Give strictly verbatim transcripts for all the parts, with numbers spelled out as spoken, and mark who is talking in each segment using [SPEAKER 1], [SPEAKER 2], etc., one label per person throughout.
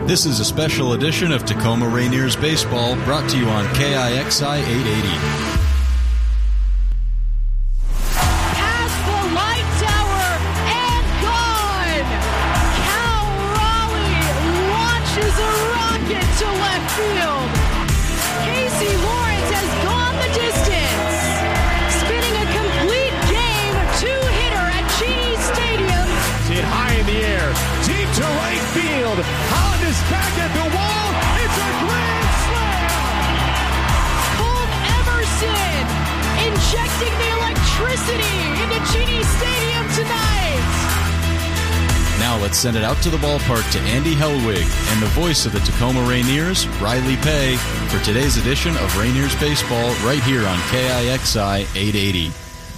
[SPEAKER 1] This is a special edition of Tacoma Rainiers Baseball, brought to you on K I X I eight eighty.
[SPEAKER 2] Past the light tower and gone! Cal Raleigh launches a rocket to left field. Casey Lawrence has gone the distance, spinning a complete game two-hitter at Cheney Stadium.
[SPEAKER 3] Hit high in the air, deep to right field. Holland is back at the wall. It's a grand slam.
[SPEAKER 2] Colt Emerson injecting the electricity into Cheney Stadium tonight.
[SPEAKER 1] Now let's send it out to the ballpark to Andy Helwig and the voice of the Tacoma Rainiers, Riley Pay, for today's edition of Rainiers Baseball right here on K I X I eight eighty.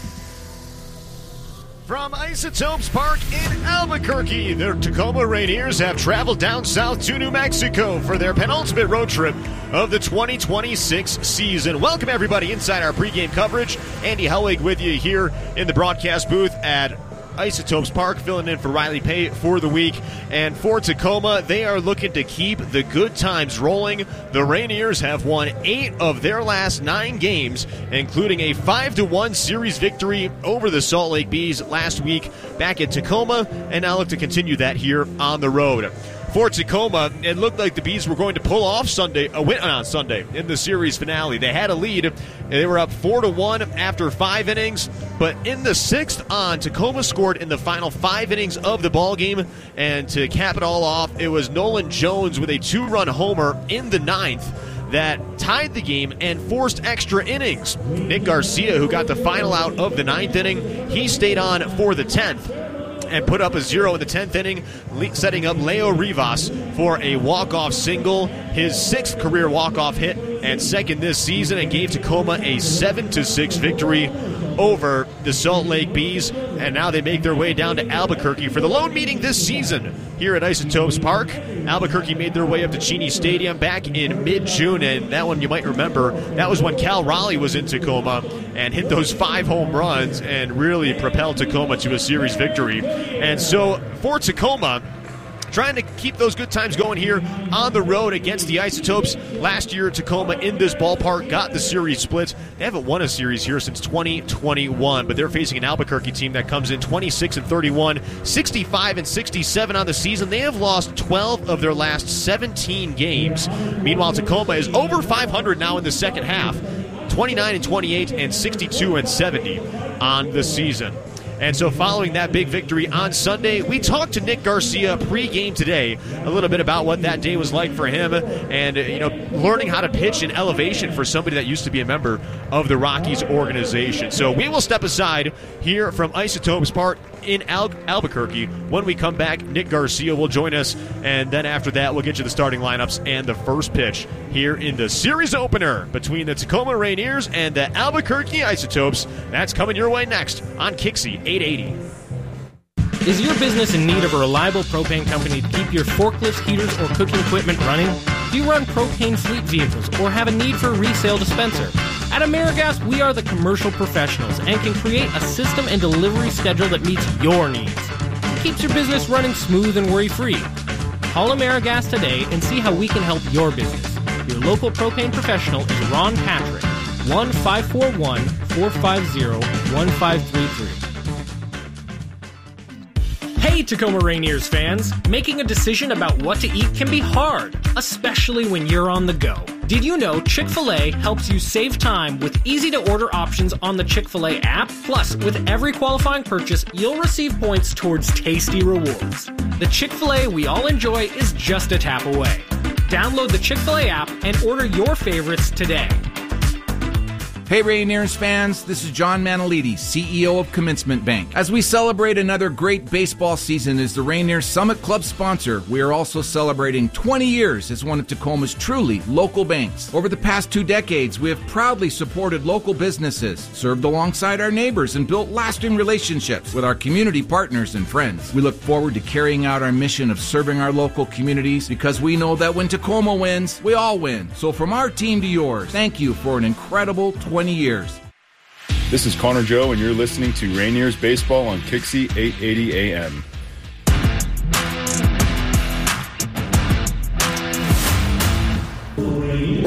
[SPEAKER 3] From Isotopes Park in Albuquerque, the Tacoma Rainiers have traveled down south to New Mexico for their penultimate road trip of the twenty twenty-six season. Welcome, everybody, inside our pregame coverage. Andy Helwig with you here in the broadcast booth at Isotopes Park, filling in for Riley Pay for the week. And for Tacoma, they are looking to keep the good times rolling. The Rainiers have won eight of their last nine games, including a five to one series victory over the Salt Lake Bees last week back at Tacoma, and now look to continue that here on the road. For Tacoma, it looked like the Bees were going to pull off Sunday, a win on Sunday in the series finale. They had a lead. They were up four to one after five innings, but in the sixth on, Tacoma scored in the final five innings of the ball game, and to cap it all off, it was Nolan Jones with a two-run homer in the ninth that tied the game and forced extra innings. Nick Garcia, who got the final out of the ninth inning, he stayed on for the tenth and put up a zero in the tenth inning, setting up Leo Rivas for a walk-off single, his sixth career walk-off hit and second this season, and gave Tacoma a seven to six victory over the Salt Lake Bees. And now they make their way down to Albuquerque for the lone meeting this season here at Isotopes Park. Albuquerque made their way up to Cheney Stadium back in mid-June, and that one you might remember, that was when Cal Raleigh was in Tacoma and hit those five home runs and really propelled Tacoma to a series victory. And so for Tacoma, trying to keep those good times going here on the road against the Isotopes. Last year, Tacoma in this ballpark got the series split. They haven't won a series here since twenty twenty-one, but they're facing an Albuquerque team that comes in twenty-six and thirty-one, sixty-five and sixty-seven on the season. They have lost twelve of their last seventeen games. Meanwhile, Tacoma is over five hundred now in the second half, twenty-nine and twenty-eight and sixty-two and seventy on the season. And so following that big victory on Sunday, we talked to Nick Garcia pre-game today a little bit about what that day was like for him and, you know, learning how to pitch in elevation for somebody that used to be a member of the Rockies organization. So we will step aside here from Isotopes Park in Al- Albuquerque. When we come back, Nick Garcia will join us, and then after that, we'll get you the starting lineups and the first pitch here in the series opener between the Tacoma Rainiers and the Albuquerque Isotopes. That's coming your way next on Kixie eight eighty.
[SPEAKER 4] Is your business in need of a reliable propane company to keep your forklifts, heaters, or cooking equipment running? Do you run propane fleet vehicles or have a need for a resale dispenser? At AmeriGas, we are the commercial professionals and can create a system and delivery schedule that meets your needs. It keeps your business running smooth and worry-free. Call AmeriGas today and see how we can help your business. Your local propane professional is Ron Patrick, one five four one, four five zero, one five three three. Hey, Tacoma Rainiers fans! Making a decision about what to eat can be hard, especially when you're on the go. Did you know Chick-fil-A helps you save time with easy-to-order options on the Chick-fil-A app? Plus, with every qualifying purchase, you'll receive points towards tasty rewards. The Chick-fil-A we all enjoy is just a tap away. Download the Chick-fil-A app and order your favorites today.
[SPEAKER 5] Hey Rainiers fans, this is John Manalidi, C E O of Commencement Bank. As we celebrate another great baseball season as the Rainiers Summit Club sponsor, we are also celebrating twenty years as one of Tacoma's truly local banks. Over the past two decades, we have proudly supported local businesses, served alongside our neighbors, and built lasting relationships with our community partners and friends. We look forward to carrying out our mission of serving our local communities because we know that when Tacoma wins, we all win. So from our team to yours, thank you for an incredible twenty years.
[SPEAKER 6] This is Connor Joe, and you're listening to Rainiers Baseball on Kixie eight eighty A M.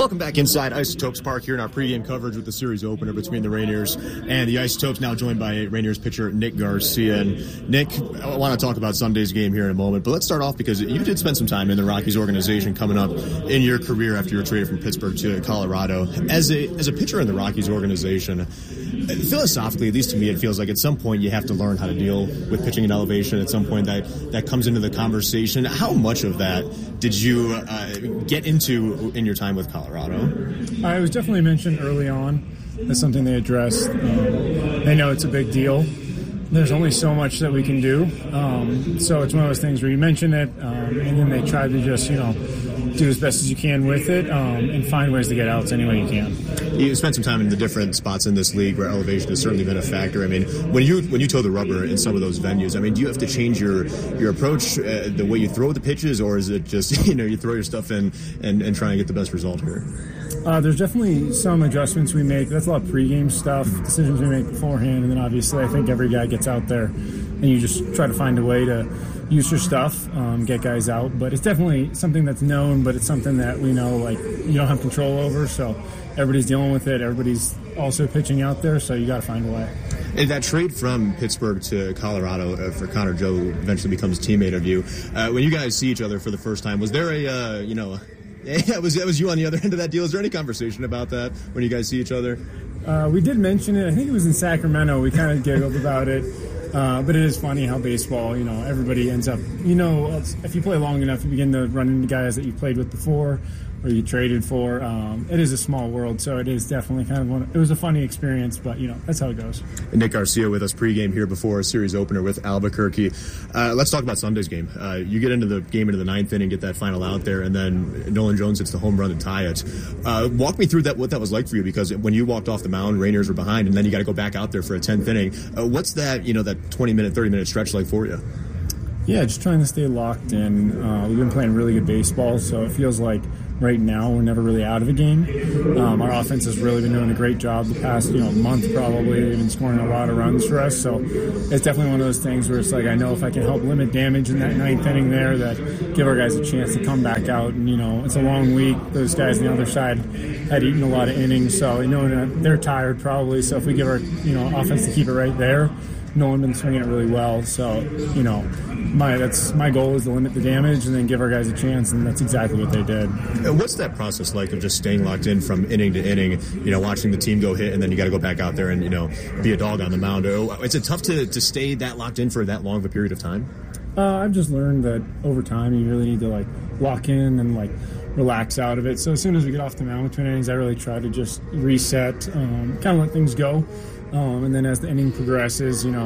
[SPEAKER 3] Welcome back inside Isotopes Park here in our pregame coverage with the series opener between the Rainiers and the Isotopes, now joined by Rainiers pitcher Nick Garcia. And Nick, I want to talk about Sunday's game here in a moment, but let's start off because you did spend some time in the Rockies organization coming up in your career after you were traded from Pittsburgh to Colorado. As a as a pitcher in the Rockies organization, philosophically, at least to me, it feels like at some point you have to learn how to deal with pitching and elevation. At some point that, that comes into the conversation. How much of that did you uh, get into in your time with Colorado? Uh,
[SPEAKER 7] it was definitely mentioned early on as something they addressed. Um, they know it's a big deal. There's only so much that we can do. Um, so it's one of those things where you mention it, um, and then they try to just, you know, do as best as you can with it, um, and find ways to get outs any way you can.
[SPEAKER 3] You spent some time in the different spots in this league where elevation has certainly been a factor. I mean, when you when you toe the rubber in some of those venues, I mean, do you have to change your your approach, uh, the way you throw the pitches, or is it just, you know, you throw your stuff in and, and try and get the best result here?
[SPEAKER 7] Uh, there's definitely some adjustments we make. That's a lot of pregame stuff, decisions we make beforehand, and then obviously I think every guy gets out there and you just try to find a way to use your stuff, um, get guys out. But it's definitely something that's known, but it's something that we know, like, you don't have control over, so everybody's dealing with it. Everybody's also pitching out there, so you got to find a way.
[SPEAKER 3] And that trade from Pittsburgh to Colorado uh, for Connor Joe, who eventually becomes a teammate of you, uh, when you guys see each other for the first time, was there a, uh, you know, yeah, was that was you on the other end of that deal? Is there any conversation about that when you guys see each other?
[SPEAKER 7] Uh, we did mention it. I think it was in Sacramento. We kind of giggled about it. Uh, but it is funny how baseball, you know, everybody ends up, you know, if you play long enough, you begin to run into guys that you played with before or you traded for. Um, it is a small world, so it is definitely kind of one. It was a funny experience, but, you know, that's how it goes.
[SPEAKER 3] And Nick Garcia with us pregame here before a series opener with Albuquerque. Uh, let's talk about Sunday's game. Uh, you get into the game into the ninth inning, get that final out there, and then Nolan Jones hits the home run to tie it. Uh, walk me through that, what that was like for you, because when you walked off the mound, Rainiers were behind, and then you got to go back out there for a tenth inning. Uh, what's that, you know, that twenty-minute, thirty-minute stretch like for you?
[SPEAKER 7] Yeah, just trying to stay locked in. Uh, we've been playing really good baseball, so it feels like right now we're never really out of a game. Um, our offense has really been doing a great job the past, you know, month probably. They've been scoring a lot of runs for us, so it's definitely one of those things where it's like, I know if I can help limit damage in that ninth inning there, that give our guys a chance to come back out. And, you know, it's a long week. Those guys on the other side had eaten a lot of innings, so you know they're tired probably. So if we give our, you know, offense to keep it right there, Nolan been swinging it really well, so, you know, my that's my goal is to limit the damage and then give our guys a chance, and that's exactly what they did.
[SPEAKER 3] What's that process like of just staying locked in from inning to inning, you know, watching the team go hit, and then you got to go back out there and, you know, be a dog on the mound? Is it tough to, to stay that locked in for that long of a period of time?
[SPEAKER 7] Uh, I've just learned that over time you really need to, like, lock in and, like, relax out of it. So as soon as we get off the mound between innings, I really try to just reset, um, kind of let things go. Um, and then as the inning progresses, you know,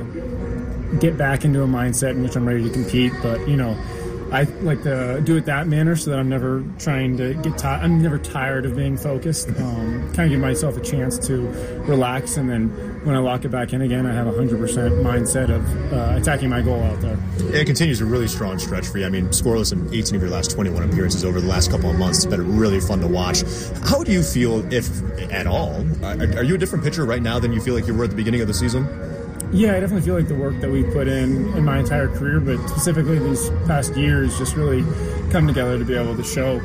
[SPEAKER 7] uh, get back into a mindset in which I'm ready to compete. But, you know, I like to do it that manner so that I'm never trying to get tired. I'm never tired of being focused. Um, kind of give myself a chance to relax, and then when I lock it back in again, I have a one hundred percent mindset of uh, attacking my goal out there.
[SPEAKER 3] It continues a really strong stretch for you. I mean, scoreless in eighteen of your last twenty-one appearances over the last couple of months. It's been really fun to watch. How do you feel, if at all? Are you a different pitcher right now than you feel like you were at the beginning of the season?
[SPEAKER 7] Yeah, I definitely feel like the work that we put in in my entire career, but specifically these past years, just really come together to be able to show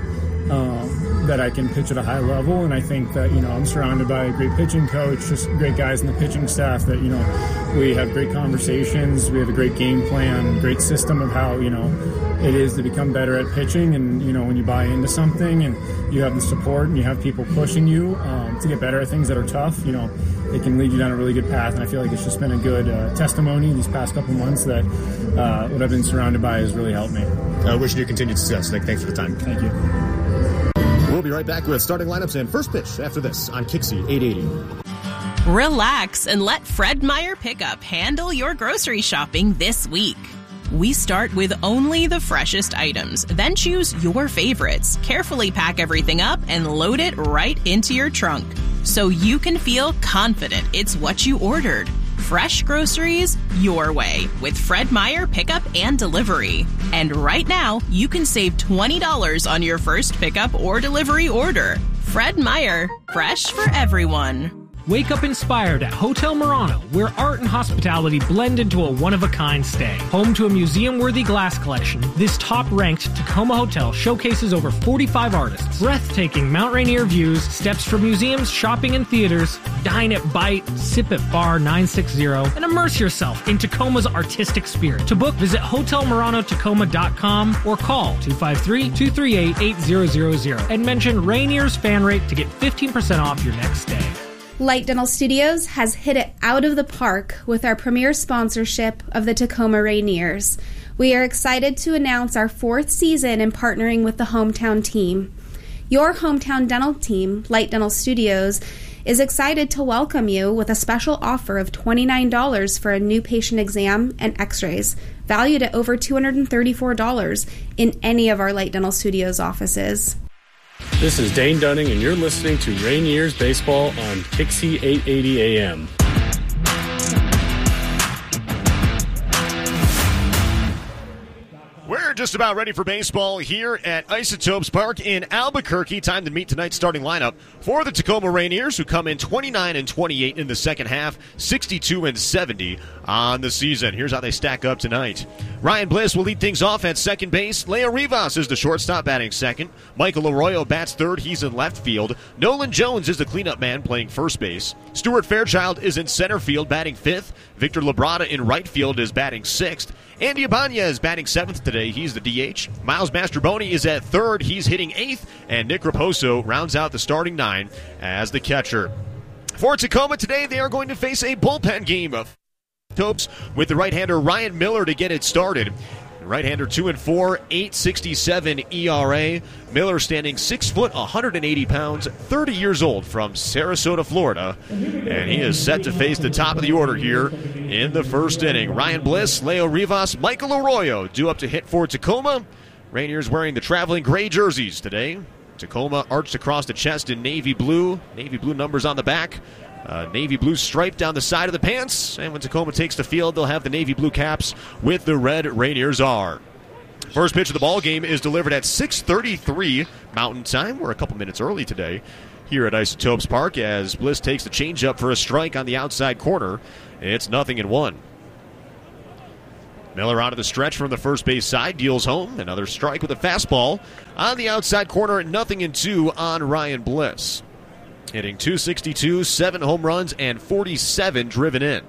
[SPEAKER 7] um, that I can pitch at a high level. And I think that, you know, I'm surrounded by a great pitching coach, just great guys in the pitching staff that, you know, we have great conversations. We have a great game plan, great system of how, you know, it is to become better at pitching. And, you know, when you buy into something and you have the support and you have people pushing you um, to get better at things that are tough, you know, it can lead you down a really good path. And I feel like it's just been a good uh, testimony these past couple months that uh, what I've been surrounded by has really helped me.
[SPEAKER 3] I uh, wish you continued success, Nick. Thanks for the time.
[SPEAKER 7] Thank you.
[SPEAKER 3] We'll be right back with starting lineups and first pitch after this on Kixie eight eighty.
[SPEAKER 8] Relax and let Fred Meyer Pickup handle your grocery shopping this week. We start with only the freshest items, then choose your favorites, carefully pack everything up, and load it right into your trunk, so you can feel confident it's what you ordered. Fresh groceries your way with Fred Meyer Pickup and Delivery. And right now, you can save twenty dollars on your first pickup or delivery order. Fred Meyer, fresh for everyone.
[SPEAKER 4] Wake up inspired at Hotel Murano, where art and hospitality blend into a one-of-a-kind stay. Home to a museum-worthy glass collection, this top-ranked Tacoma hotel showcases over forty-five artists, breathtaking Mount Rainier views, steps for museums, shopping, and theaters. Dine at Bite, sip at Bar nine sixty, and immerse yourself in Tacoma's artistic spirit. To book, visit hotel murano tacoma dot com or call two five three, two three eight, eight zero zero zero and mention Rainier's fan rate to get fifteen percent off your next stay.
[SPEAKER 9] Light Dental Studios has hit it out of the park with our premier sponsorship of the Tacoma Rainiers. We are excited to announce our fourth season in partnering with the hometown team. Your hometown dental team, Light Dental Studios, is excited to welcome you with a special offer of twenty-nine dollars for a new patient exam and x-rays, valued at over two hundred thirty-four dollars in any of our Light Dental Studios offices.
[SPEAKER 10] This is Dane Dunning, and you're listening to Rainiers Baseball on Kixie eight eighty A M.
[SPEAKER 3] We're just about ready for baseball here at Isotopes Park in Albuquerque. Time to meet tonight's starting lineup for the Tacoma Rainiers, who come in twenty-nine and twenty-eight in the second half, sixty-two and seventy on the season. Here's how they stack up tonight. Ryan Bliss will lead things off at second base. Leo Rivas is the shortstop, batting second. Michael Arroyo bats third. He's in left field. Nolan Jones is the cleanup man, playing first base. Stuart Fairchild is in center field, batting fifth. Victor Labrada in right field is batting sixth. Andy Abanya is batting seventh today. He's the D H. Miles Mastroboni is at third. He's hitting eighth. And Nick Raposo rounds out the starting nine as the catcher. For Tacoma today, they are going to face a bullpen game of Topes with the right-hander Ryan Miller to get it started. Right-hander two and four, eight sixty-seven E R A. Miller standing six foot, one hundred eighty pounds, thirty years old, from Sarasota, Florida. And he is set to face the top of the order here in the first inning. Ryan Bliss, Leo Rivas, Michael Arroyo due up to hit for Tacoma. Rainiers wearing the traveling gray jerseys today. Tacoma arched across the chest in navy blue. Navy blue numbers on the back. Uh, navy blue stripe down the side of the pants. And when Tacoma takes the field, they'll have the navy blue caps with the red Rainiers are. First pitch of the ball game is delivered at six thirty-three Mountain Time. We're a couple minutes early today here at Isotopes Park as Bliss takes the changeup for a strike on the outside corner. It's nothing in one. Miller out of the stretch from the first base side, deals home. Another strike with a fastball on the outside corner. Nothing in two on Ryan Bliss. Hitting two sixty-two, seven home runs, and forty-seven driven in.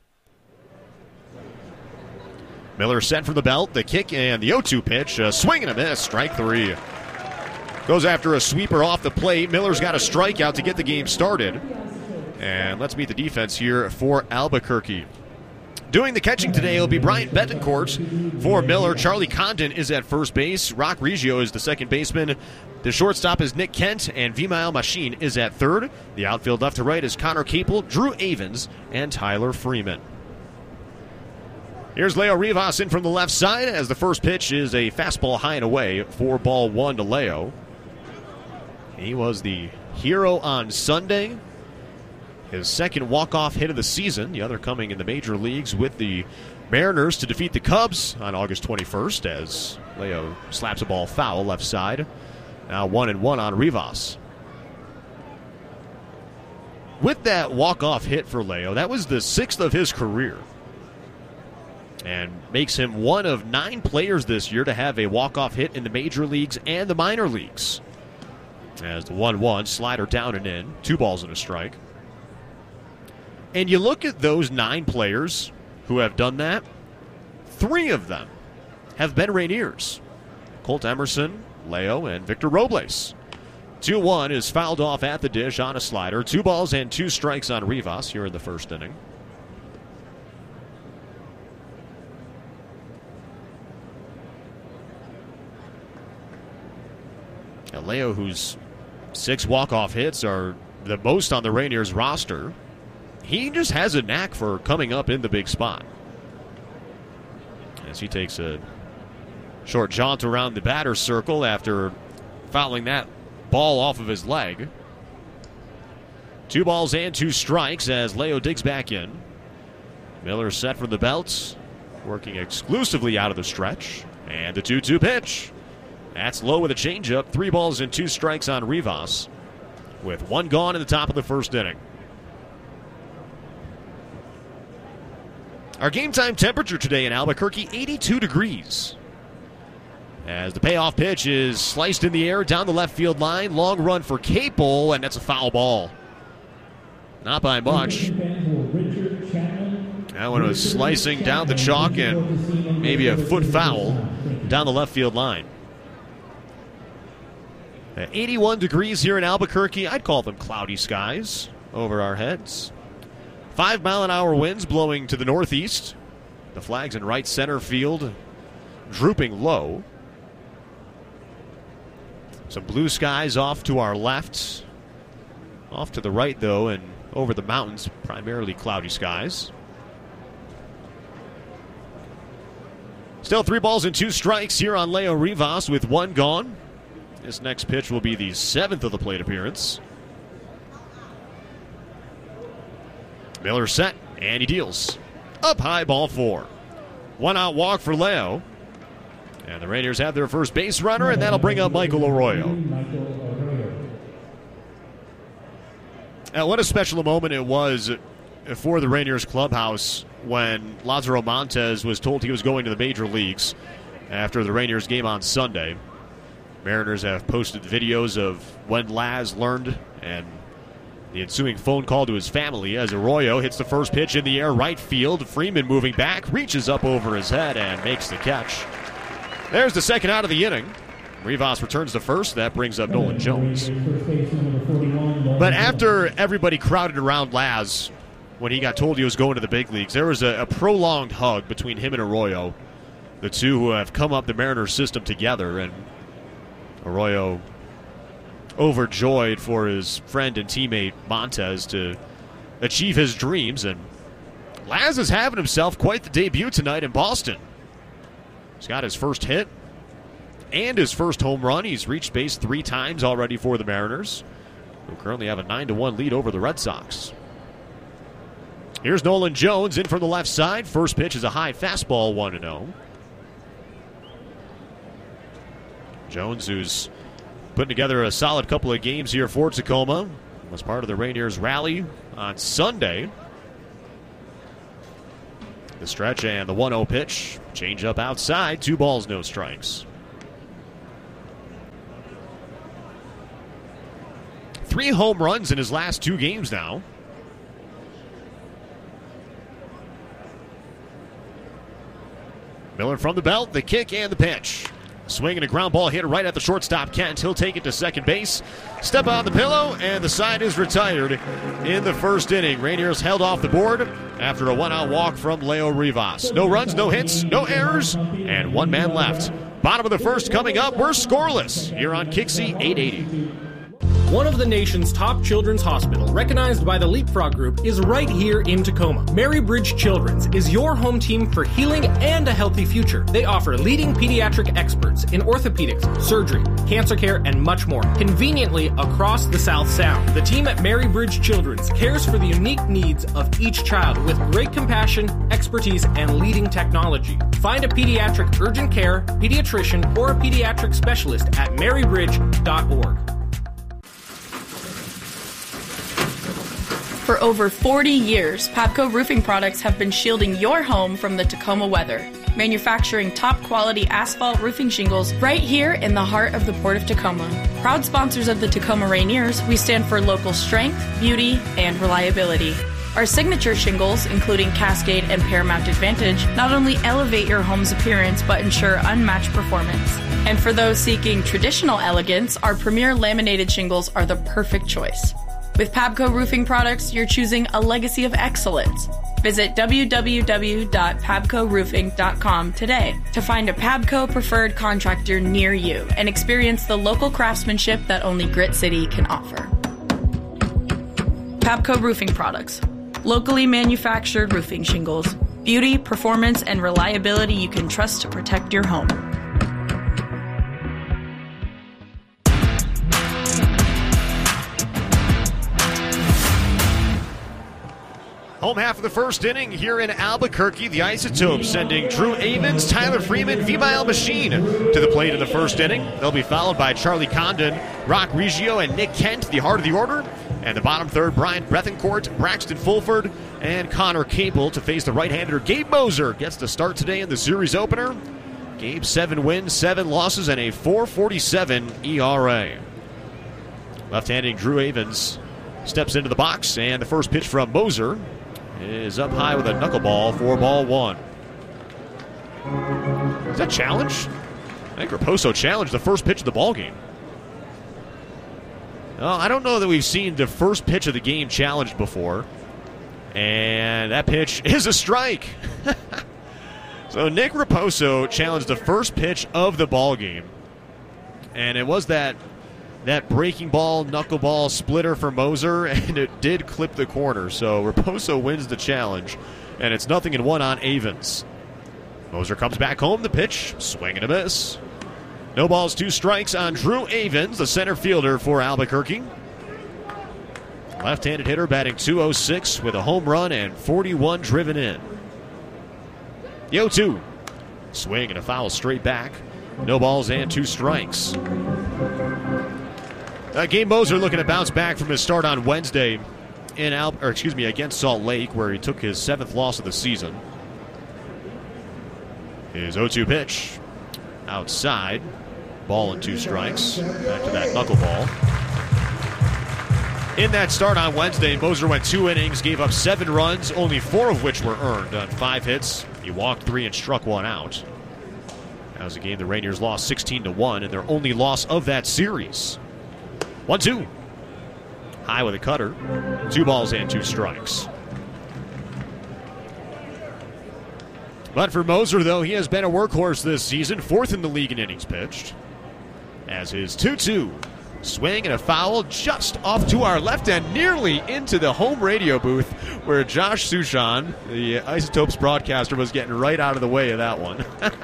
[SPEAKER 3] Miller set from the belt, the kick, and the oh two pitch. A swing and a miss, strike three. Goes after a sweeper off the plate. Miller's got a strikeout to get the game started. And let's meet the defense here for Albuquerque. Doing the catching today will be Brian Betancourt for Miller. Charlie Condon is at first base. Rock Reggio is the second baseman. The shortstop is Nick Kent, and Vimael Machine is at third. The outfield left to right is Connor Capel, Drew Avens, and Tyler Freeman. Here's Leo Rivas in from the left side as the first pitch is a fastball high and away for ball one to Leo. He was the hero on Sunday. His second walk-off hit of the season, the other coming in the major leagues with the Mariners to defeat the Cubs on August twenty-first as Leo slaps a ball foul left side. Now one and one on Rivas. With that walk-off hit for Leo, that was the sixth of his career. And makes him one of nine players this year to have a walk-off hit in the major leagues and the minor leagues. As the one one, slider down and in, two balls and a strike. And you look at those nine players who have done that, three of them have been Rainiers. Colt Emerson, Leo, and Victor Robles. two one is fouled off at the dish on a slider. Two balls and two strikes on Rivas here in the first inning. And Leo, whose six walk-off hits are the most on the Rainiers roster, he just has a knack for coming up in the big spot. As he takes a short jaunt around the batter's circle after fouling that ball off of his leg. Two balls and two strikes as Leo digs back in. Miller set from the belt, working exclusively out of the stretch. And the two two pitch. That's low with a changeup. Three balls and two strikes on Rivas, with one gone in the top of the first inning. Our game time temperature today in Albuquerque, eighty-two degrees. As the payoff pitch is sliced in the air down the left field line. Long run for Capel, and that's a foul ball. Not by much. That one was slicing down the chalk and maybe a foot foul down the left field line. At eighty-one degrees here in Albuquerque. I'd call them cloudy skies over our heads. Five mile an hour winds blowing to the northeast. The flags in right center field drooping low. Some blue skies off to our left. Off to the right, though, and over the mountains, primarily cloudy skies. Still three balls and two strikes here on Leo Rivas with one gone. This next pitch will be the seventh of the plate appearance. Miller set, and he deals. Up high, ball four. One out walk for Leo. And the Rainiers have their first base runner, and that'll bring up Michael Arroyo. And what a special moment it was for the Rainiers clubhouse when Lázaro Montes was told he was going to the major leagues after the Rainiers game on Sunday. Mariners have posted videos of when Laz learned and the ensuing phone call to his family as Arroyo hits the first pitch in the air right field. Freeman moving back, reaches up over his head and makes the catch. There's the second out of the inning. Rivas returns to first. That brings up Nolan Jones. But after everybody crowded around Laz when he got told he was going to the big leagues, there was a, a prolonged hug between him and Arroyo, the two who have come up the Mariners system together. And Arroyo overjoyed for his friend and teammate Montes to achieve his dreams. And Laz is having himself quite the debut tonight in Boston. He's got his first hit and his first home run. He's reached base three times already for the Mariners, who currently have a nine to one lead over the Red Sox. Here's Nolan Jones in from the left side. First pitch is a high fastball, one and oh. Jones, who's putting together a solid couple of games here for Tacoma, was part of the Rainiers rally on Sunday. The stretch and the one oh pitch. Change up outside. Two balls, no strikes. Three home runs in his last two games now. Miller from the belt, the kick and the pitch. Swing and a ground ball hit right at the shortstop. Kent, he'll take it to second base. Step on the pillow, and the side is retired in the first inning. Rainiers held off the board after a one-out walk from Leo Rivas. No runs, no hits, no errors, and one man left. Bottom of the first coming up. We're scoreless here on Kixie eight eighty.
[SPEAKER 4] One of the nation's top children's hospital, recognized by the Leapfrog Group, is right here in Tacoma. Mary Bridge Children's is your home team for healing and a healthy future. They offer leading pediatric experts in orthopedics, surgery, cancer care, and much more, conveniently across the South Sound. The team at Mary Bridge Children's cares for the unique needs of each child with great compassion, expertise, and leading technology. Find a pediatric urgent care, pediatrician, or a pediatric specialist at mary bridge dot org.
[SPEAKER 11] For over forty years, Pabco Roofing Products have been shielding your home from the Tacoma weather, manufacturing top-quality asphalt roofing shingles right here in the heart of the Port of Tacoma. Proud sponsors of the Tacoma Rainiers, we stand for local strength, beauty, and reliability. Our signature shingles, including Cascade and Paramount Advantage, not only elevate your home's appearance but ensure unmatched performance. And for those seeking traditional elegance, our premier laminated shingles are the perfect choice. With Pabco Roofing Products, you're choosing a legacy of excellence. Visit w w w dot pabco roofing dot com today to find a Pabco preferred contractor near you and experience the local craftsmanship that only Grit City can offer. Pabco Roofing Products. Locally manufactured roofing shingles. Beauty, performance, and reliability you can trust to protect your home.
[SPEAKER 3] Home half of the first inning here in Albuquerque. The Isotopes sending Drew Avens, Tyler Freeman, Vimael Machine to the plate in the first inning. They'll be followed by Charlie Condon, Rock Reggio, and Nick Kent, the heart of the order. And the bottom third, Brian Bethencourt, Braxton Fulford, and Connor Capel to face the right-hander Gabe Moser. Gets the start today in the series opener. Gabe, seven wins, seven losses, and a four forty-seven E R A. Left-handed Drew Avens steps into the box, and the first pitch from Moser is up high with a knuckleball for ball one. Is that challenge? I think Raposo challenged the first pitch of the ball game. Well, I don't know that we've seen the first pitch of the game challenged before. And that pitch is a strike. So Nick Raposo challenged the first pitch of the ball game. And it was that that breaking ball, knuckleball splitter for Moser, and it did clip the corner. So Raposo wins the challenge, and it's nothing in one on Avens. Moser comes back home, the pitch, swing and a miss. No balls, two strikes on Drew Avens, the center fielder for Albuquerque. Left-handed hitter batting two oh six with a home run and forty-one driven in. The oh two. Swing and a foul straight back. No balls and two strikes. Uh, Gabe Moser looking to bounce back from his start on Wednesday in Al- or excuse me, against Salt Lake, where he took his seventh loss of the season. His oh two pitch outside. Ball and two strikes. Back to that knuckleball. In that start on Wednesday, Moser went two innings, gave up seven runs, only four of which were earned on five hits. He walked three and struck one out. That was a game the Rainiers lost sixteen to one, and their only loss of that series. one two. High with a cutter. Two balls and two strikes. But for Moser, though, he has been a workhorse this season, fourth in the league in innings pitched. As his two two. Swing and a foul just off to our left and nearly into the home radio booth where Josh Sushan, the Isotopes broadcaster, was getting right out of the way of that one.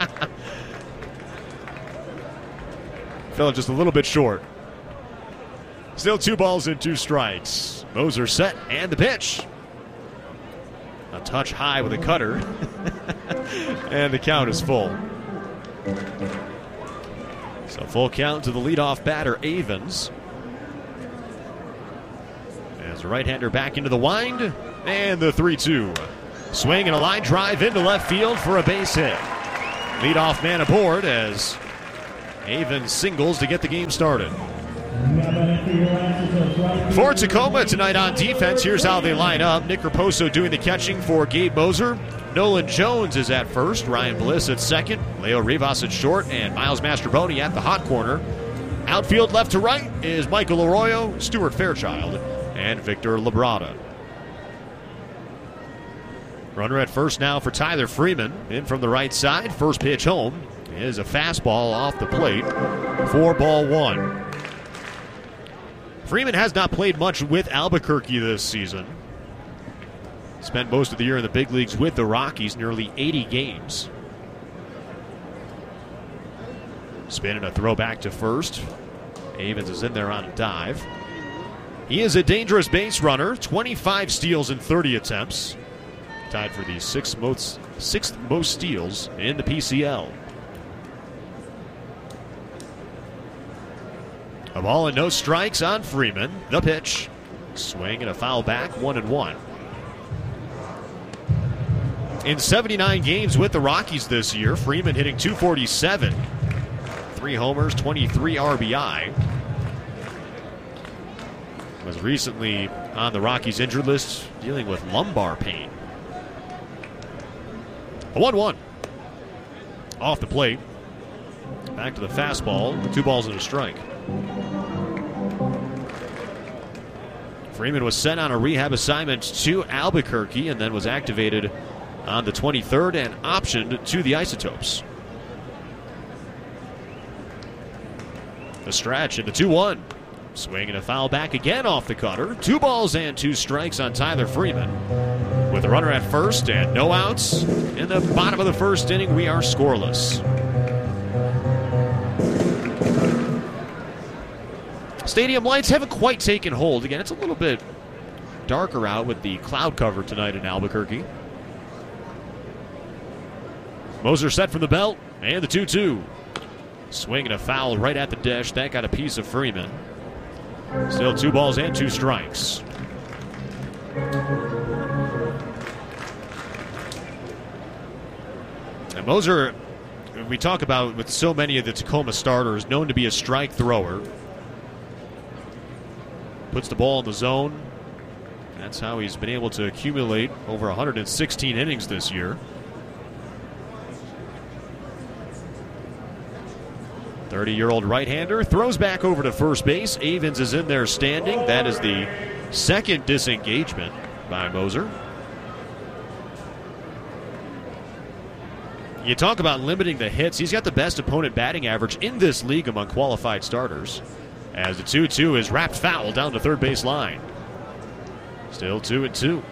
[SPEAKER 3] Fell just a little bit short. Still two balls and two strikes. Moser set and the pitch. A touch high with a cutter. And the count is full. So full count to the leadoff batter, Avens. As the right-hander back into the wind. And the three two. Swing and a line drive into left field for a base hit. Leadoff man aboard as Avens singles to get the game started. For Tacoma tonight on defense, here's how they line up. Nick Raposo doing the catching for Gabe Moser. Nolan Jones is at first, Ryan Bliss at second, Leo Rivas at short, and Miles Mastroboni at the hot corner. Outfield left to right is Michael Arroyo, Stuart Fairchild, and Victor Labrada. Runner at first now for Tyler Freeman. In from the right side, first pitch home is a fastball off the plate for ball one. Freeman has not played much with Albuquerque this season. Spent most of the year in the big leagues with the Rockies, nearly eighty games. Spin and a throw back to first. Avens is in there on a dive. He is a dangerous base runner, twenty-five steals in thirty attempts. Tied for the sixth most, sixth most steals in the P C L. A ball and no strikes on Freeman. The pitch. Swing and a foul back, one and one. In seventy-nine games with the Rockies this year, Freeman hitting two forty-seven. Three homers, twenty-three R B I. Was recently on the Rockies injured list, dealing with lumbar pain. A one one. Off the plate. Back to the fastball. Two balls and a strike. Freeman was sent on a rehab assignment to Albuquerque and then was activated on the twenty-third and optioned to the Isotopes. The stretch into two one. Swing and a foul back again off the cutter. Two balls and two strikes on Tyler Freeman. With a runner at first and no outs, in the bottom of the first inning, we are scoreless. Stadium lights haven't quite taken hold. Again, it's a little bit darker out with the cloud cover tonight in Albuquerque. Moser set from the belt, and the two two. Swing and a foul right at the dish. That got a piece of Freeman. Still two balls and two strikes. And Moser, we talk about with so many of the Tacoma starters, known to be a strike thrower. Puts the ball in the zone. That's how he's been able to accumulate over one hundred sixteen innings this year. thirty-year-old right-hander throws back over to first base. Avens is in there standing. That is the second disengagement by Moser. You talk about limiting the hits. He's got the best opponent batting average in this league among qualified starters. As the two two is wrapped foul down the third base line. Still two and two.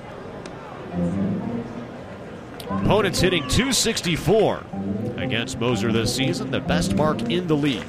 [SPEAKER 3] Opponents hitting two sixty-four against Moser this season, the best mark in the league.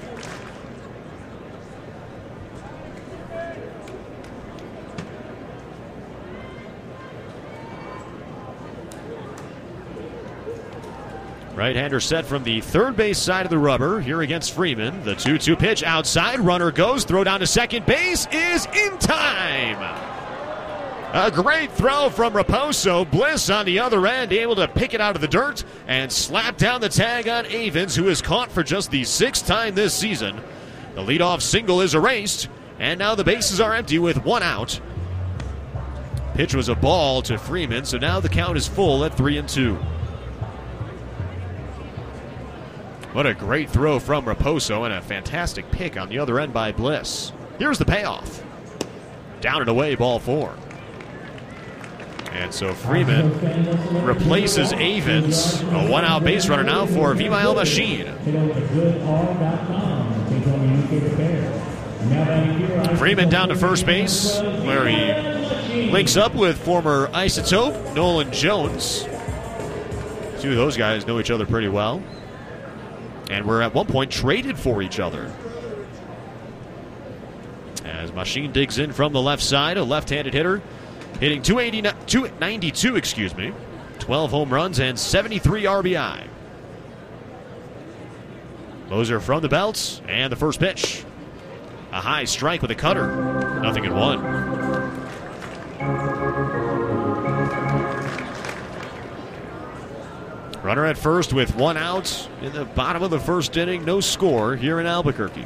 [SPEAKER 3] Right-hander set from the third base side of the rubber here against Freeman. The two two pitch outside. Runner goes. Throw down to second base is in time. A great throw from Raposo. Bliss on the other end, able to pick it out of the dirt and slap down the tag on Avens, who is caught for just the sixth time this season. The leadoff single is erased, and now the bases are empty with one out. Pitch was a ball to Freeman, so now the count is full at three and two. What a great throw from Raposo and a fantastic pick on the other end by Bliss. Here's the payoff. Down and away, ball four. And so Freeman replaces Avens. A one-out base runner now for Vimael Machine. Freeman down to first base, where he links up with former Isotope Nolan Jones. Two of those guys know each other pretty well. And were at one point traded for each other. As Machine digs in from the left side, a left-handed hitter, hitting two ninety-two, excuse me, twelve home runs and seventy-three R B I. Moser from the belts, and the first pitch. A high strike with a cutter. Nothing in one. Runner at first with one out in the bottom of the first inning. No score here in Albuquerque.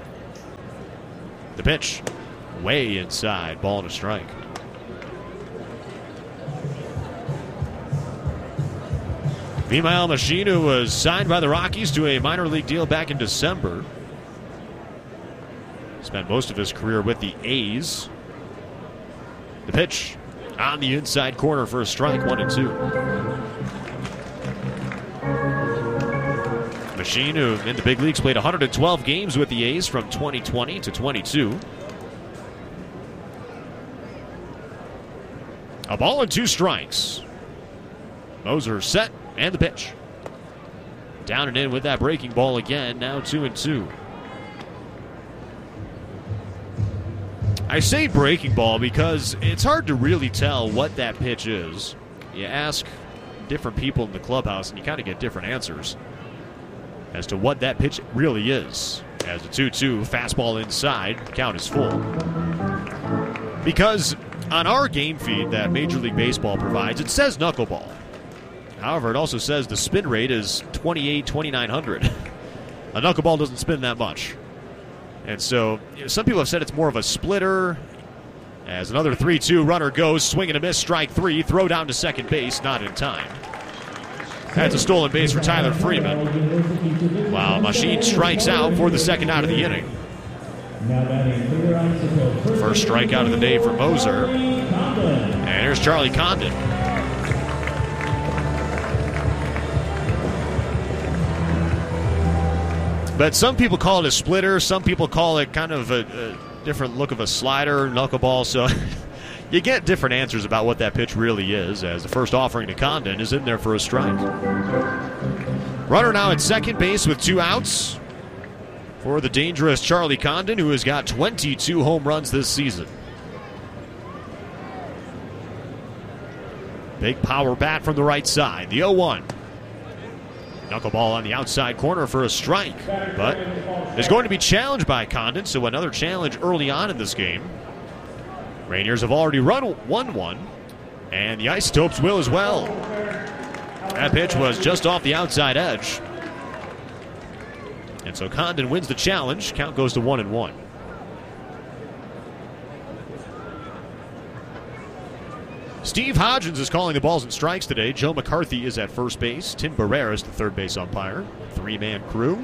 [SPEAKER 3] The pitch way inside. Ball and a strike. Vimael Machine, who was signed by the Rockies to a minor league deal back in December. Spent most of his career with the A's. The pitch on the inside corner for a strike. One and two. Machine, who in the big leagues played one hundred twelve games with the A's from twenty twenty to twenty-two. A ball and two strikes. Moser set, and the pitch. Down and in with that breaking ball again, now two and two. I say breaking ball because it's hard to really tell what that pitch is. You ask different people in the clubhouse and you kind of get different answers as to what that pitch really is. As a two two fastball inside, count is full. Because on our game feed that Major League Baseball provides, it says knuckleball. However, it also says the spin rate is twenty-eight, twenty-nine hundred. A knuckleball doesn't spin that much. And so you know, some people have said it's more of a splitter. As another three two runner goes, swing and a miss, strike three, throw down to second base, not in time. That's a stolen base for Tyler Freeman. While Machine strikes out for the second out of the inning. First strikeout of the day for Moser. And here's Charlie Condon. But some people call it a splitter. Some people call it kind of a, a different look of a slider, knuckleball. So you get different answers about what that pitch really is, as the first offering to Condon is in there for a strike. Runner now at second base with two outs for the dangerous Charlie Condon, who has got twenty-two home runs this season. Big power bat from the right side. The oh one. Knuckleball on the outside corner for a strike, but is going to be challenged by Condon, so another challenge early on in this game. Rainiers have already run one one, and the Isotopes will as well. That pitch was just off the outside edge. And so Condon wins the challenge. Count goes to one and one. Steve Hodgins is calling the balls and strikes today. Joe McCarthy is at first base. Tim Barrera is the third base umpire. Three-man crew.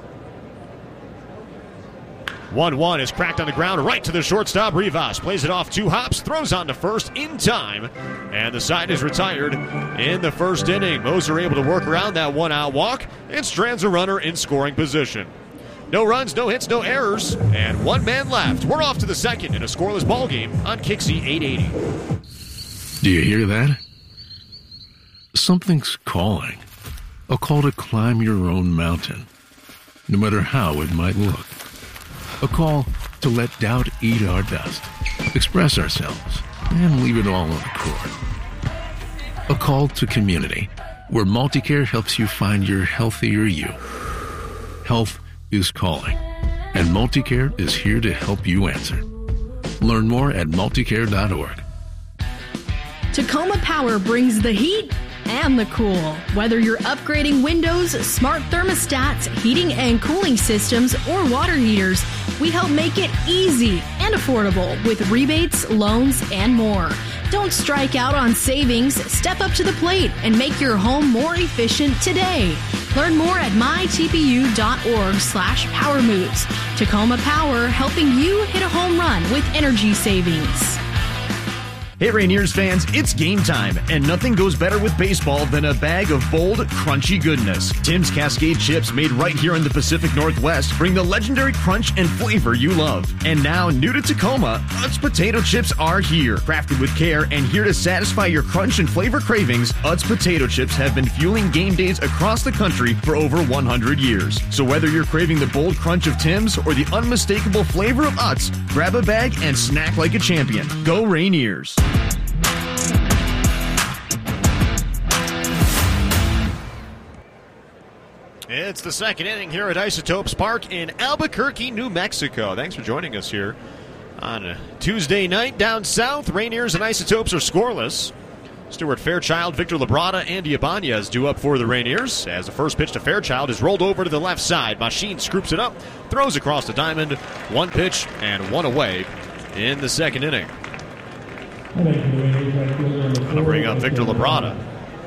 [SPEAKER 3] one one is cracked on the ground right to the shortstop. Rivas plays it off two hops, throws on to first in time, and the side is retired in the first inning. Moser able to work around that one-out walk and strands a runner in scoring position. No runs, no hits, no errors, and one man left. We're off to the second in a scoreless ball game on Kixie eight eighty.
[SPEAKER 12] Do you hear that? Something's calling. A call to climb your own mountain, no matter how it might look. A call to let doubt eat our dust, express ourselves, and leave it all on the court. A call to community, where Multicare helps you find your healthier you. Health is calling, and Multicare is here to help you answer. Learn more at multicare dot org.
[SPEAKER 13] Tacoma Power brings the heat and the cool. Whether you're upgrading windows, smart thermostats, heating and cooling systems, or water heaters, we help make it easy and affordable with rebates, loans, and more. Don't strike out on savings. Step up to the plate and make your home more efficient today. Learn more at my t p u dot org slash power moves. Tacoma Power, helping you hit a home run with energy savings.
[SPEAKER 14] Hey Rainiers fans, it's game time, and nothing goes better with baseball than a bag of bold, crunchy goodness. Tim's Cascade chips, made right here in the Pacific Northwest, bring the legendary crunch and flavor you love. And now, new to Tacoma, Utz Potato Chips are here. Crafted with care and here to satisfy your crunch and flavor cravings, Utz Potato Chips have been fueling game days across the country for over one hundred years. So whether you're craving the bold crunch of Tim's or the unmistakable flavor of Utz, grab a bag and snack like a champion. Go Rainiers!
[SPEAKER 3] It's the second inning here at Isotopes Park in Albuquerque, New Mexico. Thanks for joining us here on a Tuesday night down south. Rainiers and Isotopes are scoreless. Stuart Fairchild, Victor Labrada, Andy Ibanez due up for the Rainiers as the first pitch to Fairchild is rolled over to the left side. Machine scoops it up, throws across the diamond. One pitch and one away in the second inning. Going to bring up Victor Labrada.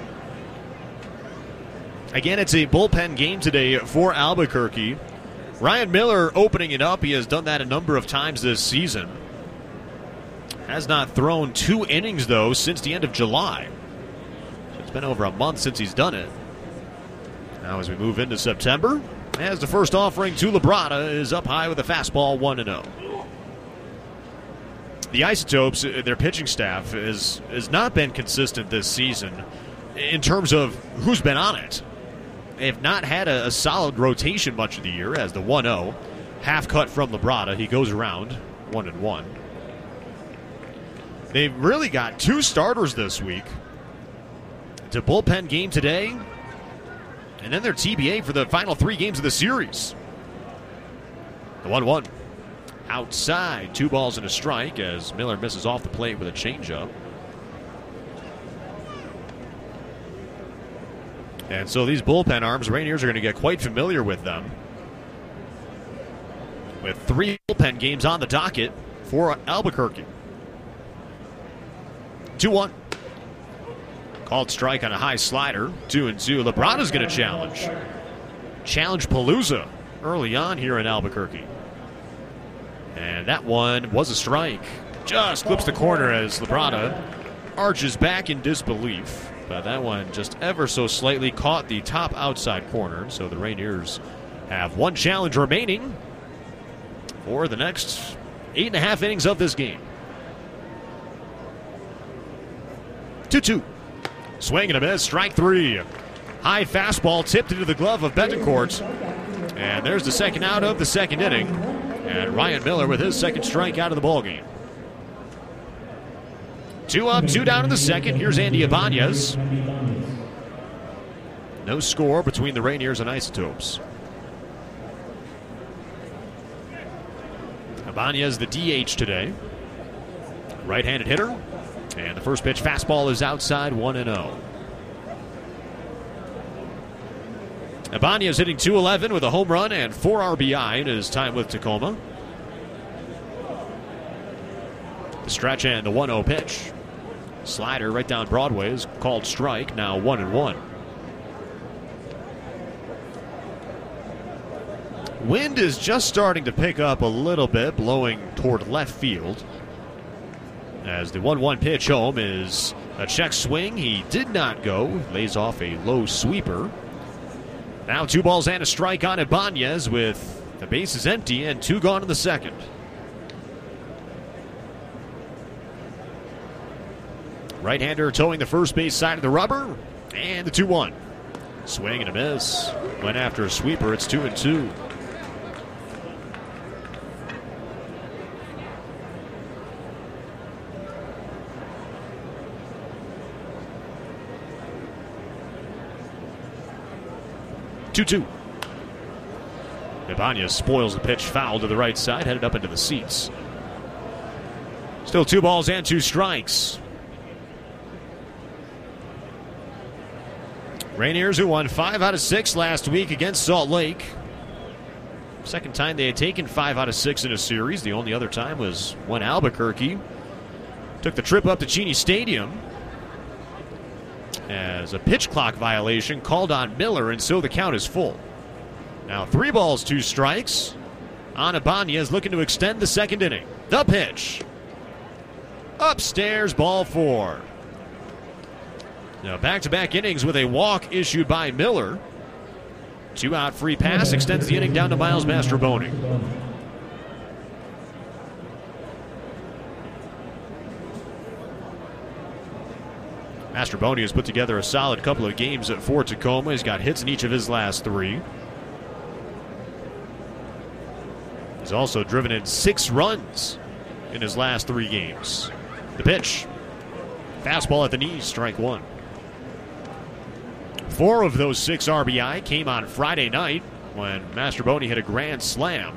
[SPEAKER 3] Again, it's a bullpen game today for Albuquerque. Ryan Miller opening it up. He has done that a number of times this season. Has not thrown two innings, though, since the end of July. So it's been over a month since he's done it. Now as we move into September, as the first offering to Labrada is up high with a fastball one and oh. The Isotopes, their pitching staff, is, has not been consistent this season in terms of who's been on it. They have not had a, a solid rotation much of the year as the one oh. Half cut from Labrada. He goes around one and one. They've really got two starters this week. It's a bullpen game today, and then their T B A for the final three games of the series. The one one. Outside, two balls and a strike as Miller misses off the plate with a changeup. And so these bullpen arms, Rainiers are going to get quite familiar with them. With three bullpen games on the docket for Albuquerque. two one. Called strike on a high slider. two and two. Labrada's going to challenge. Challenge Palooza early on here in Albuquerque. And that one was a strike. Just clips the corner as Labrada arches back in disbelief. But that one just ever so slightly caught the top outside corner. So the Rainiers have one challenge remaining for the next eight and a half innings of this game. two two. Swing and a miss. Strike three. High fastball tipped into the glove of Betancourt. And there's the second out of the second inning. And Ryan Miller with his second strike out of the ballgame. Two up, two down in the second. Here's Andy Ibanez. No score between the Rainiers and Isotopes. Ibanez, the D H today. Right-handed hitter. And the first pitch fastball is outside, one and oh. Ibanez hitting two eleven with a home run and four R B I in his time with Tacoma. The stretch and the one oh pitch. Slider right down Broadway is called strike, now one and one. Wind is just starting to pick up a little bit, blowing toward left field. As the one one pitch home is a check swing. He did not go. Lays off a low sweeper. Now two balls and a strike on Ibanez with the bases empty and two gone in the second. Right-hander towing the first base side of the rubber. And the two one. Swing and a miss. Went after a sweeper. It's two and two. two two. Ibanez spoils the pitch, foul to the right side, headed up into the seats. Still two balls and two strikes. Rainiers, who won five out of six last week against Salt Lake. Second time they had taken five out of six in a series. The only other time was when Albuquerque took the trip up to Cheney Stadium as a pitch clock violation called on Miller, and so the count is full. Now three balls, two strikes on Ibanez, looking to extend the second inning. The pitch. Upstairs, ball four. Now back-to-back innings with a walk issued by Miller. Two-out free pass extends the inning down to Miles Mastrobuoni. Mastrobuoni has put together a solid couple of games at Fort Tacoma. He's got hits in each of his last three. He's also driven in six runs in his last three games. The pitch. Fastball at the knees, strike one. Four of those six R B I came on Friday night when Mastrobuoni hit a grand slam.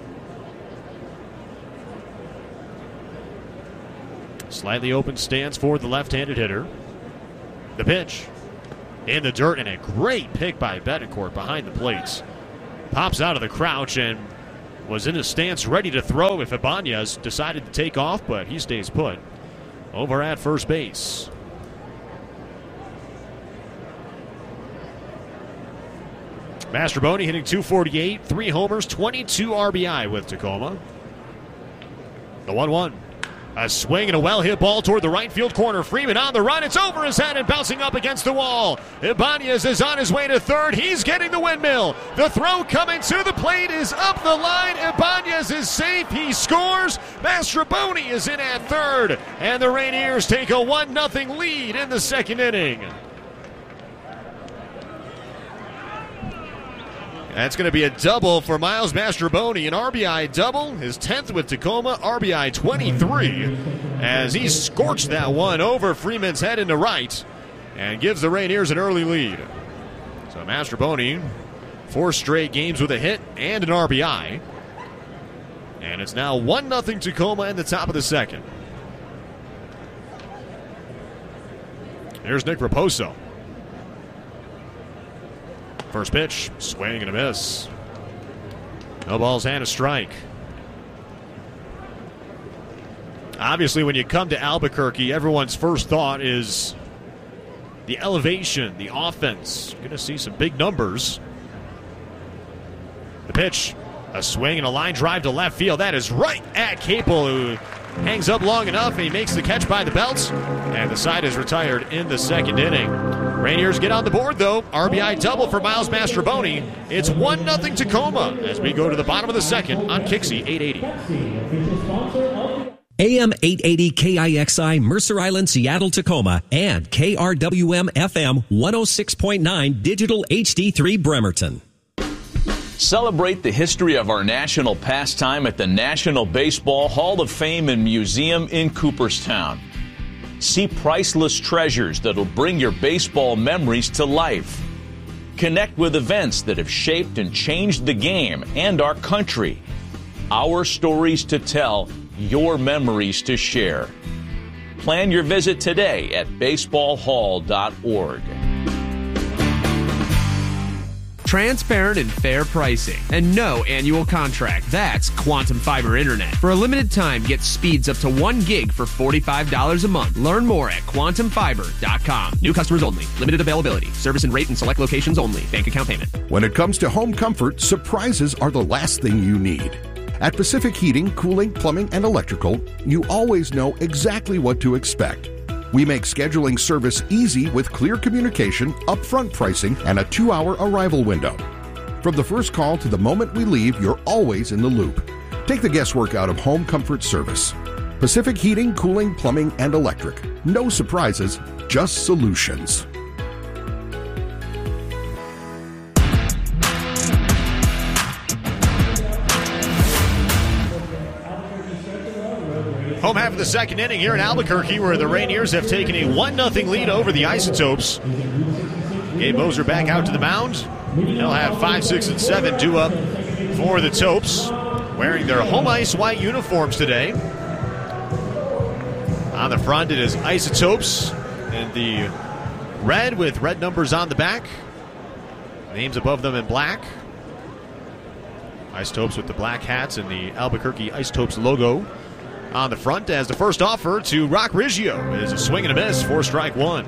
[SPEAKER 3] Slightly open stance for the left-handed hitter. The pitch in the dirt, and a great pick by Betancourt behind the plates. Pops out of the crouch and was in a stance ready to throw if Ibanez decided to take off, but he stays put over at first base. Mastrobuoni hitting two forty-eight, three homers, twenty-two R B I with Tacoma. The one one. A swing and a well-hit ball toward the right field corner. Freeman on the run. It's over his head and bouncing up against the wall. Ibanez is on his way to third. He's getting the windmill. The throw coming to the plate is up the line. Ibanez is safe. He scores. Mastrobuoni is in at third. And the Rainiers take a one nothing lead in the second inning. That's going to be a double for Miles Mastrobuoni, an R B I double, his tenth with Tacoma, R B I twenty-three, as he scorched that one over Freeman's head into right and gives the Rainiers an early lead. So Mastrobuoni, four straight games with a hit and an R B I. And it's now one nothing Tacoma in the top of the second. Here's Nick Raposo. First pitch, swing and a miss. No balls and a strike. Obviously, when you come to Albuquerque, everyone's first thought is the elevation, the offense. Going to see some big numbers. The pitch, a swing and a line drive to left field. That is right at Capel, who hangs up long enough, and he makes the catch by the belt. And the side is retired in the second inning. Rainiers get on the board, though. R B I double for Miles Mastrobuoni. It's one nothing Tacoma as we go to the bottom of the second on Kixie eight eighty.
[SPEAKER 15] A M eight eighty K I X I, Mercer Island, Seattle, Tacoma, and K R W M F M one oh six point nine Digital H D three Bremerton.
[SPEAKER 16] Celebrate the history of our national pastime at the National Baseball Hall of Fame and Museum in Cooperstown. See priceless treasures that'll bring your baseball memories to life. Connect with events that have shaped and changed the game and our country. Our stories to tell, your memories to share. Plan your visit today at baseball hall dot org.
[SPEAKER 17] Transparent and fair pricing, and no annual contract. That's Quantum Fiber Internet. For a limited time, get speeds up to one gig for forty-five dollars a month. Learn more at quantum fiber dot com. New customers only. Limited availability. Service and rate in select locations only. Bank account payment.
[SPEAKER 18] When it comes to home comfort, surprises are the last thing you need. At Pacific Heating, Cooling, Plumbing, and Electrical, you always know exactly what to expect. We make scheduling service easy with clear communication, upfront pricing, and a two-hour arrival window. From the first call to the moment we leave, you're always in the loop. Take the guesswork out of home comfort service. Pacific Heating, Cooling, Plumbing, and Electric. No surprises, just solutions.
[SPEAKER 3] Home half of the second inning here in Albuquerque, where the Rainiers have taken a one nothing lead over the Isotopes. Gabe Moser back out to the mound. They'll have five, six, and seven due up for the Topes, wearing their home ice white uniforms today. On the front, it is Isotopes and the red with red numbers on the back. Names above them in black. Isotopes with the black hats and the Albuquerque Isotopes logo on the front, as the first offer to Rock Riggio is a swing and a miss for strike one.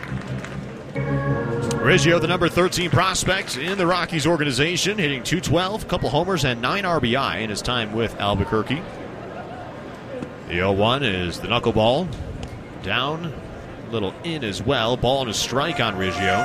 [SPEAKER 3] Riggio, the number thirteen prospect in the Rockies organization, hitting two twelve, couple homers, and nine R B I in his time with Albuquerque. The oh one is the knuckleball. Down, a little in as well. Ball and a strike on Riggio.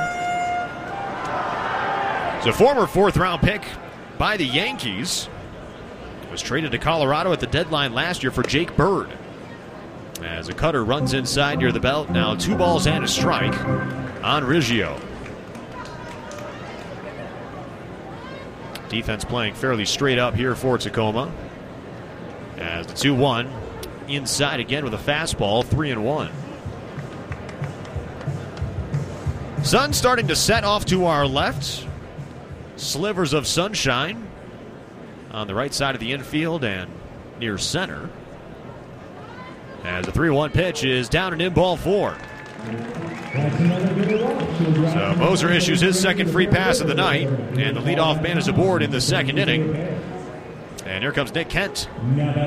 [SPEAKER 3] It's a former fourth round pick by the Yankees. Was traded to Colorado at the deadline last year for Jake Bird. As a cutter runs inside near the belt. Now two balls and a strike on Riggio. Defense playing fairly straight up here for Tacoma. As the two one inside again with a fastball, three and one. Sun starting to set off to our left. Slivers of sunshine on the right side of the infield and near center. As the three one pitch is down and in, ball four. So Moser issues his second free pass of the night, and the leadoff man is aboard in the second inning. And here comes Nick Kent.